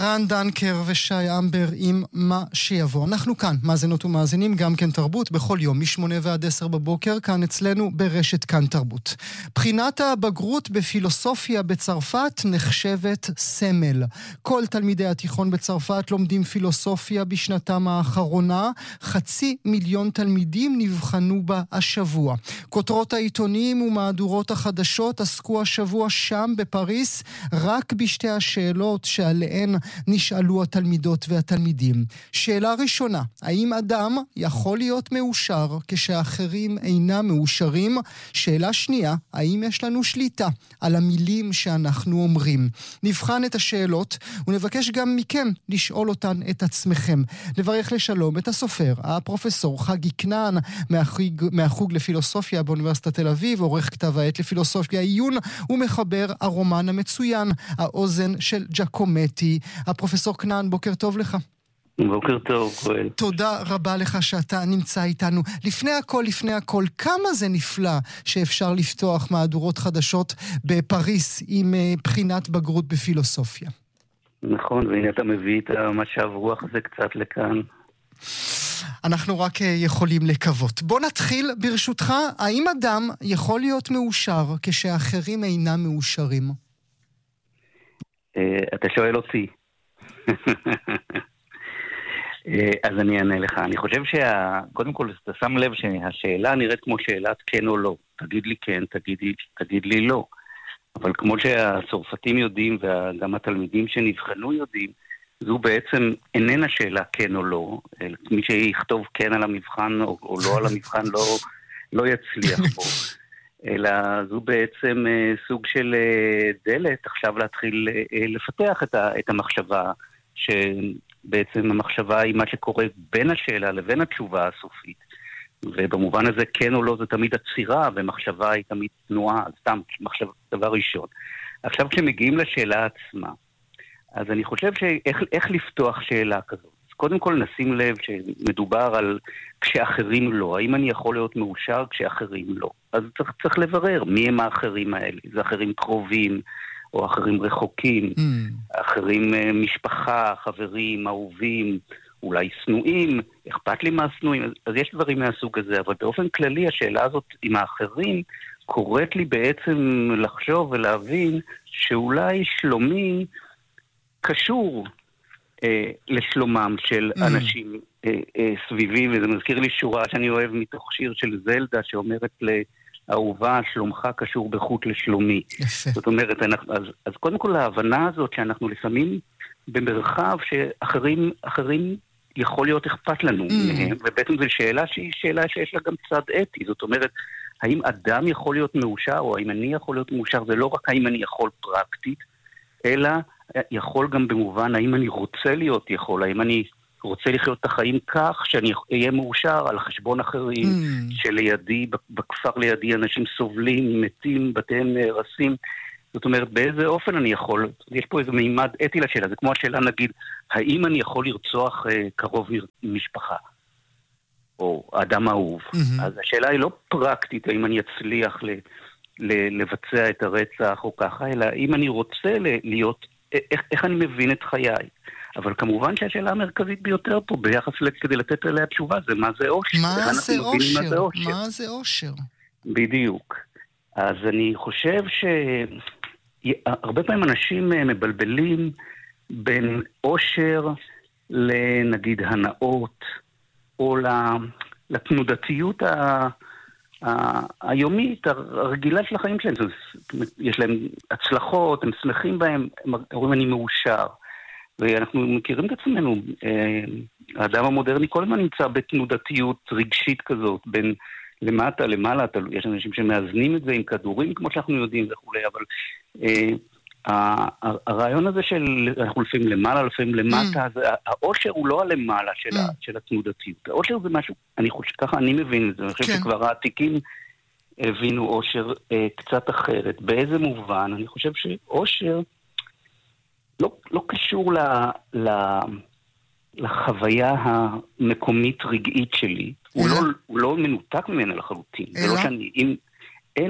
רן דנקר ושי אמבר עם מה שיבוא. אנחנו כאן, מאזינות ומאזינים, גם כן תרבות, בכל יום, מ-8 ועד 10 בבוקר, כאן אצלנו ברשת כאן תרבות. בחינת הבגרות בפילוסופיה בצרפת נחשבת סמל. כל תלמידי התיכון בצרפת לומדים פילוסופיה בשנתם האחרונה. 500,000 תלמידים נבחנו בה השבוע. כותרות העיתונים ומהדורות החדשות עסקו השבוע שם בפריס רק בשתי השאלות שעליהן נשאלו התלמידות והתלמידים. שאלה ראשונה, האם אדם יכול להיות מאושר כשאחרים אינם מאושרים? שאלה שנייה, האם יש לנו שליטה על המילים שאנחנו אומרים? נבחן את השאלות ונבקש גם מכם לשאול אותן את עצמכם. לברך לשלום את הסופר, הפרופסור חגי כנען מהחוג לפילוסופיה באוניברסיטת תל אביב, עורך כתב העת לפילוסופיה עיון ומחבר הרומן המצוין האוזן של ג'קומטי. הפרופסור כנען, בוקר טוב לך. בוקר טוב, כהן. תודה רבה לך שאתה נמצא איתנו. לפני הכל, כמה זה נפלא שאפשר לפתוח מהדורות חדשות בפריס עם בחינת בגרות בפילוסופיה. נכון, והנה אתה מביא את המשב רוח הזה קצת לכאן. אנחנו רק יכולים לקוות. בוא נתחיל ברשותך, האם אדם יכול להיות מאושר כשאחרים אינם מאושרים? אתה שואל אותי. אז אני אענה לך. אני חושב קודם כל, אתה שם לב שהשאלה נראית כמו שאלת כן או לא. תגיד לי כן, תגיד לי לא. אבל כמו שהצרפתים יודעים, וגם התלמידים שנבחנו יודעים, זו בעצם איננה שאלה כן או לא. מי שיכתוב כן על המבחן או לא על המבחן לא יצליח בו. אלא זו בעצם סוג של דלת עכשיו להתחיל לפתח את המחשבה, שבעצם המחשבה היא מה שקורה בין השאלה לבין התשובה הסופית. ובמובן הזה כן או לא זה תמיד עצירה, ומחשבה היא תמיד תנועה, סתם מחשבה דבר ראשון. עכשיו כשמגיעים לשאלה עצמה, אז אני חושב איך לפתוח שאלה כזאת. קודם כל נשים לב שמדובר על כשאחרים לא. האם אני יכול להיות מאושר כשאחרים לא? אז צריך לברר מי הם האחרים האלה. זה אחרים קרובים או אחרים רחוקים, אחרים משפחה, חברים, אהובים, אולי שנואים, אכפת לי מהשנואים. אז יש דברים מהסוג הזה, אבל באופן כללי השאלה הזאת עם האחרים קוראת לי בעצם לחשוב ולהבין שאולי שלומי קשור לשלומם של אנשים סביבי, וזה מזכיר לי שורה שאני אוהב מתוך שיר של זלדה שאומרת לאהובה, שלומך קשור בחוט לשלומי. זאת אומרת, אז קודם כל ההבנה הזאת שאנחנו לפעמים במרחב שאחרים יכול להיות אכפת לנו מהם, ובעצם זו שאלה שהיא שאלה שיש לה גם צד אתי. זאת אומרת, האם אדם יכול להיות מאושר, או האם אני יכול להיות מאושר? זה לא רק האם אני יכול פרקטית, אלא יכול גם במובן האם אני רוצה להיות יכול, האם אני רוצה לחיות את החיים כך שאני אהיה מאושר על חשבון אחרים, שלידי, בכפר לידי אנשים סובלים, מתים, בתיהם נהרסים. זאת אומרת, באיזה אופן אני יכול, יש פה איזה מימד אתי לשאלה, זה כמו השאלה נגיד, האם אני יכול לרצוח קרוב משפחה, או אדם אהוב. אז השאלה היא לא פרקטית, האם אני אצליח לבצע את הרצח או ככה, אלא אם אני רוצה להיות, איך אני מבין את חיי. אבל כמובן שהשאלה המרכזית ביותר פה ביחס כדי לתת עליה תשובה זה מה זה אושר. מה זה אושר? בדיוק. אז אני חושב שהרבה פעמים אנשים מבלבלים בין אושר לנגיד הנאות או לתנודתיות היומית, הרגילה של החיים שלהם. יש להם הצלחות, הם שמחים בהם, הם אומרים אני מאושר. ואנחנו מכירים את עצמנו, האדם המודרני כל הזמן נמצא בתנודתיות רגשית כזאת, בין למטה, למעלה, יש אנשים שמאזנים את זה עם כדורים, כמו שאנחנו יודעים וכו', אבל הרעיון הזה של אנחנו לפעמים למעלה, לפעמים למטה, האושר הוא לא הלמעלה של התנודתיות. האושר זה משהו, אני חושב, ככה אני מבין את זה, אני חושב שכבר העתיקים הבינו אושר קצת אחרת. באיזה מובן? אני חושב שאושר לא קשור לחוויה המקומית רגעית שלי. הוא לא מנותק ממנה לחלוטין.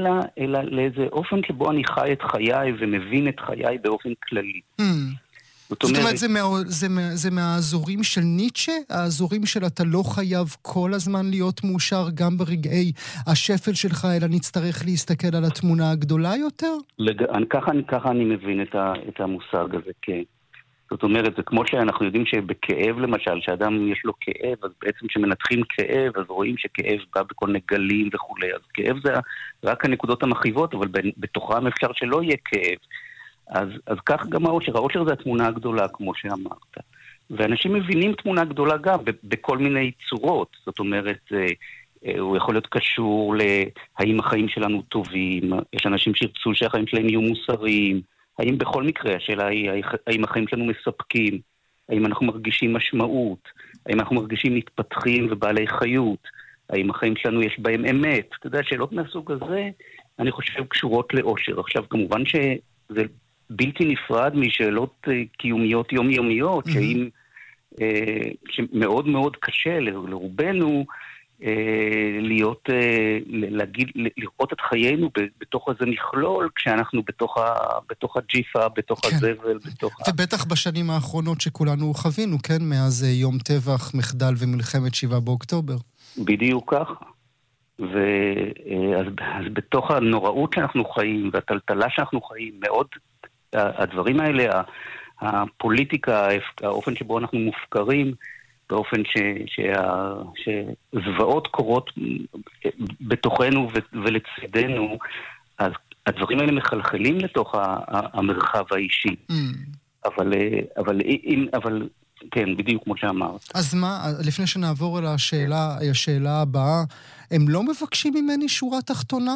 אלא לאיזה אופן שבו אני חי את חיי ומבין את חיי באופן כללי. זאת אומרת, זה מהאזורים של ניטשה? האזורים של אתה לא חייב כל הזמן להיות מאושר גם ברגעי השפל שלך, אלא נצטרך להסתכל על התמונה הגדולה יותר? ככה אני מבין את המושג הזה, כן. זאת אומרת, זה כמו שאנחנו יודעים שבכאב למשל, שאדם יש לו כאב, אז בעצם כשמנתחים כאב, אז רואים שכאב בא בכל מיני גלים וכו'. אז כאב זה רק הנקודות המכאיבות, אבל בתוכם אפשר שלא יהיה כאב. אז כך גם האושר. האושר זה התמונה הגדולה, כמו שאמרת. ואנשים מבינים תמונה גדולה גם בכל מיני צורות. זאת אומרת, הוא יכול להיות קשור להאם החיים שלנו טובים, יש אנשים שירצו שהחיים שלהם יהיו מוסריים, האם בכל מקרה, השאלה היא, האם החיים שלנו מספקים, האם אנחנו מרגישים משמעות, האם אנחנו מרגישים מתפתחים ובעלי חיות, האם החיים שלנו יש בהם אמת. אתה יודע, שאלות מהסוג הזה, אני חושב, קשורות לאושר. עכשיו, כמובן שזה בלתי נפרד משאלות קיומיות יומיומיות, שמאוד מאוד קשה לרובנו לראות את חיינו בתוך איזה מכלול, כשאנחנו בתוך הג'יפה, בתוך הזבל, ובטח בשנים האחרונות שכולנו חווינו, כן? מאז יום טבח, מחדל ומלחמת 7 באוקטובר. בדיוק ככה. אז בתוך הנוראות שאנחנו חיים, והטלטלה שאנחנו חיים, מאוד הדברים האלה, הפוליטיקה, האופן שבו אנחנו מופקרים, באופן שזוועות קורות בתוכנו ולצדנו, אז הדברים האלה מחלחלים לתוך המרחב האישי. אבל כן, בדיוק כמו שאמרת. אז מה, לפני שנעבור אל השאלה הבאה, הם לא מבקשים ממני שורה תחתונה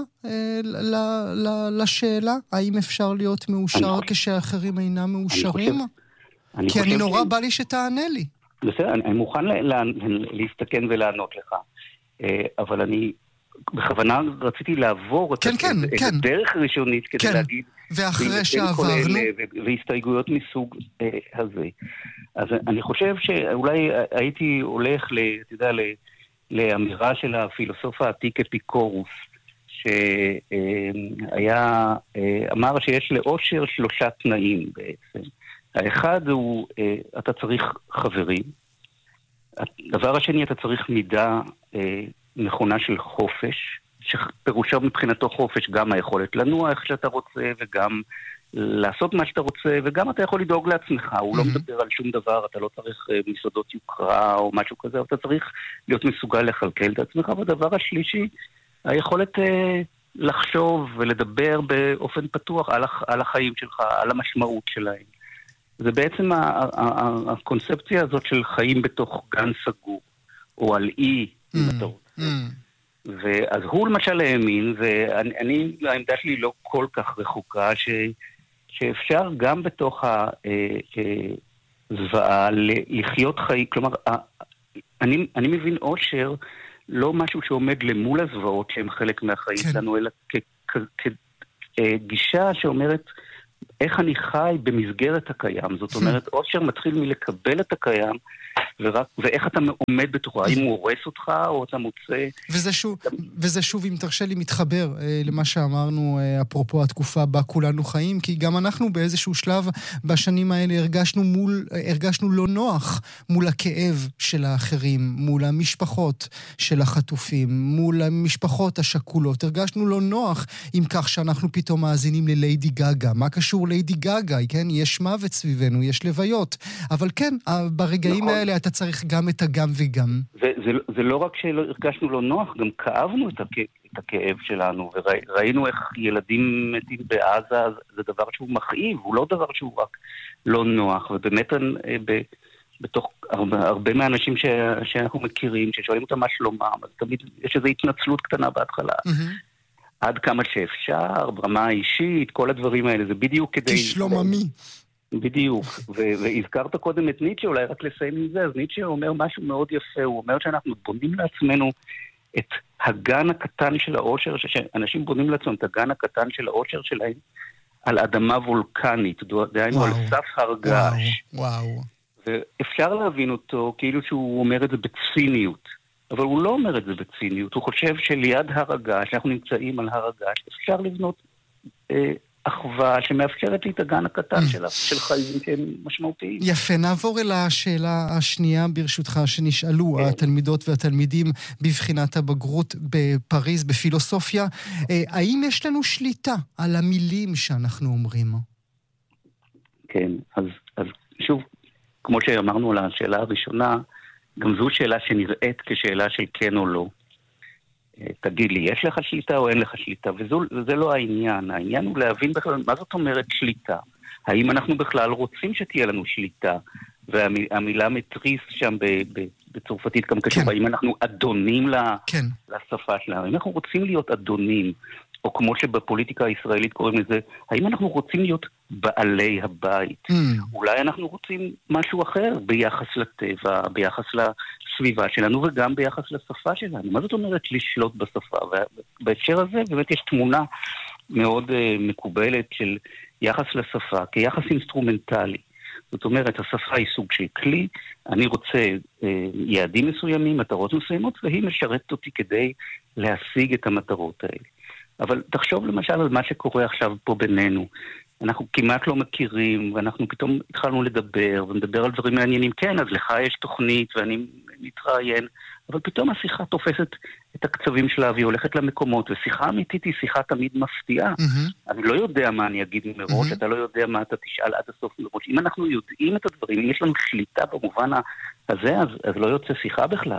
לשאלה? האם אפשר להיות מאושר כשאחרים אינם מאושרים? כי אני נורא בא לי שתענה לי. בסדר, אני מוכן להסתכן ולענות לך, אבל אני בכוונה רציתי לעבור את הדרך הראשונית כדי להגיד, ואחרי שעברנו, והסתייגויות מסוג הזה. אז אני חושב שאולי הייתי הולך, אתה יודע, לאמירה של הפילוסוף העתיק אפיקורוס, אמר שיש לאושר 3 תנאים בעצם. האחד הוא, אתה צריך חברים. הדבר השני, אתה צריך מידה נכונה של חופש, שפירושו מבחינתו חופש גם היכולת לנוע איך שאתה רוצה, וגם לעשות מה שאתה רוצה, וגם אתה יכול לדאוג לעצמך. הוא לא מדבר על שום דבר, אתה לא צריך מסעדות יוקרה או משהו כזה, אתה צריך להיות מסוגל לכלכל את עצמך. והדבר השלישי, היכולת לחשוב ולדבר באופן פתוח על החיים שלך, על המשמעות שלהם. זה בעצם הקונספציה הזאת של חיים בתוך גן סגור, או על אי, אם אתה רוצה. ואז הוא למשל האמין, ואני, העמדה שלי לא כל כך רחוקה, שאפשר גם בתוך הזוועה לחיות חיים, כלומר, אני מבין אושר, לא משהו שעומד למול הזוועות שהם חלק מהחיים שלנו, אלא כגישה שאומרת, איך אני חי במסגרת הקיים. זאת אומרת, אושר מתחיל מלקבל את הקיים, ואיך אתה עומד בתוכו, האם הוא הורס אותך או אתה מוצא... וזה שוב, אם תרשה לי, מתחבר למה שאמרנו, אפרופו התקופה בה כולנו חיים, כי גם אנחנו באיזשהו שלב בשנים האלה הרגשנו לא נוח מול הכאב של האחרים, מול המשפחות של החטופים, מול המשפחות השכולות. הרגשנו לא נוח עם כך שאנחנו פתאום מאזינים לליידי גגה. מה קשור ליידי גגה? כן? יש מוות סביבנו, יש לוויות. אבל כן, ברגעים האלה אתה צריך גם את הגם וגם. זה לא רק שהרגשנו לא נוח, גם כאבנו את הכאב שלנו, וראינו איך ילדים מתים בעזה, זה דבר שהוא מכאיב, הוא לא דבר שהוא רק לא נוח, ובאמת בתוך הרבה מהאנשים שאנחנו מכירים, ששואלים אותם מה שלומם, אז תמיד יש איזו התנצלות קטנה בהתחלה. עד כמה שאפשר, ברמה האישית, כל הדברים האלה, זה בדיוק כדי... כשלוממי. בדיוק, והזכרת קודם את ניטשה, אולי רק לסיים עם זה, אז ניטשה אומר משהו מאוד יפה, הוא אומר שאנחנו בונים לעצמנו את הגן הקטן של האושר, שאנשים בונים לעצמם את הגן הקטן של האושר שלהם על אדמה וולקנית, דהיינו על סף הר געש. וואו. ואפשר להבין אותו כאילו שהוא אומר את זה בציניות, אבל הוא לא אומר את זה בציניות, הוא חושב שליד הר הגעש, אנחנו נמצאים על הר הגעש, אפשר לבנות אחווה שמאפשרת לי את הגן הקטן של חיים שהם משמעותיים. יפה, נעבור אל השאלה השנייה ברשותך שנשאלו התלמידות והתלמידים בבחינת הבגרות בפריז בפילוסופיה. האם יש לנו שליטה על המילים שאנחנו אומרים? כן, אז שוב, כמו שאמרנו על השאלה הראשונה, גם זו שאלה שנראית כשאלה של כן או לא. תגיד לי, יש לך שליטה או אין לך שליטה? וזה לא העניין. העניין הוא להבין בכלל, מה זאת אומרת שליטה? האם אנחנו בכלל רוצים שתהיה לנו שליטה? והמילה מטריס שם בצרפתית גם קשור, האם אנחנו אדונים לשפה שלנו? האם אנחנו רוצים להיות אדונים? או כמו שבפוליטיקה הישראלית קוראים לזה, האם אנחנו רוצים להיות בעלי הבית? אולי אנחנו רוצים משהו אחר ביחס לטבע, ביחס לסביבה שלנו וגם ביחס לשפה שלנו. מה זאת אומרת לשלוט בשפה? ובהקשר הזה באמת יש תמונה מאוד מקובלת של יחס לשפה כיחס אינסטרומנטלי. זאת אומרת, השפה היא סוג של כלי, אני רוצה יעדים מסוימים, מטרות מסוימות, והיא משרתת אותי כדי להשיג את המטרות האלה. אבל תחשוב למשל על מה שקורה עכשיו פה בינינו. אנחנו כמעט לא מכירים, ואנחנו פתאום התחלנו לדבר, ונדבר על דברים מעניינים. כן, אז לך יש תוכנית, ואני מתראיין, אבל פתאום השיחה תופסת את הקצבים שלה, והיא הולכת למקומות, ושיחה אמיתית היא שיחה תמיד מפתיעה. אני לא יודע מה אני אגיד מראש, אתה לא יודע מה אתה תשאל עד הסוף מראש. אם אנחנו יודעים את הדברים, אם יש לנו שליטה במובן הזה, אז לא יוצא שיחה בכלל.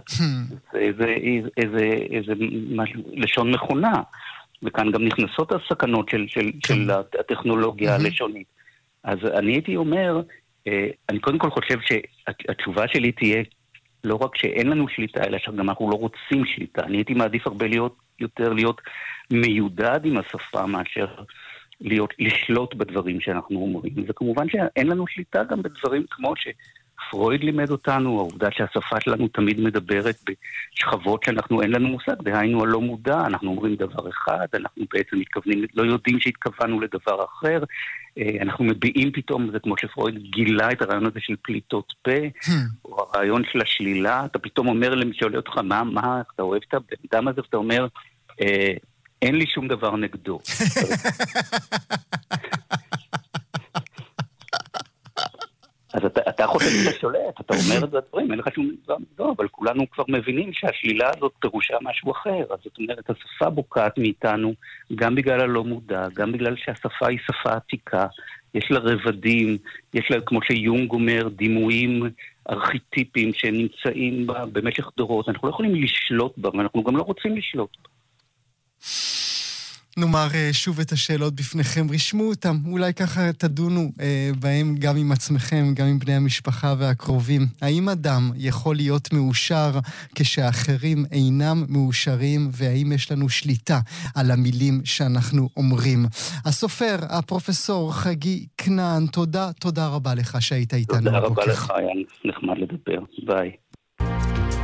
איזה לשון מכונה. וכאן גם נכנסות הסכנות של הטכנולוגיה הלשונית. אז אני הייתי אומר, אני קודם כל חושב שהתשובה שלי תהיה לא רק שאין לנו שליטה, אלא שגם אנחנו לא רוצים שליטה. אני הייתי מעדיף הרבה יותר להיות מיודד עם השפה מאשר לשלוט בדברים שאנחנו אומרים. וכמובן שאין לנו שליטה גם בדברים כמו פרויד לימד אותנו, העובדה שהשפה שלנו תמיד מדברת בשכבות שאנחנו אין לנו מושג, דהיינו הלא מודע, אנחנו אומרים דבר אחד, אנחנו בעצם מתכוונים, לא יודעים שהתכוונו לדבר אחר, אנחנו מביעים פתאום, זה כמו שפרויד גילה את הרעיון הזה של פליטות פה, או הרעיון של השלילה, אתה פתאום אומר למי שעולה אותך, מה, אתה אוהב את האדם הזה, ואתה אומר, אין לי שום דבר נגדו. אז אתה חושב שאתה שולט, אתה אומר את הדברים, אין לך שום דבר נגדו, אבל כולנו כבר מבינים שהשלילה הזאת פירושה משהו אחר. אז זאת אומרת, השפה בוקעת מאיתנו, גם בגלל הלא מודע, גם בגלל שהשפה היא שפה עתיקה, יש לה רבדים, יש לה, כמו שיונג אומר, דימויים ארכיטיפיים שנמצאים בה במשך דורות. אנחנו לא יכולים לשלוט בה, ואנחנו גם לא רוצים לשלוט בה. נאמר שוב את השאלות בפניכם, רשמו אותם, אולי ככה תדונו בהם גם עם עצמכם, גם עם בני המשפחה והקרובים. האם אדם יכול להיות מאושר כשאחרים אינם מאושרים, והאם יש לנו שליטה על המילים שאנחנו אומרים? הסופר, הפרופסור חגי כנען, תודה רבה לך שהיית איתנו. תודה רבה לך, היה נחמד לדבר. ביי.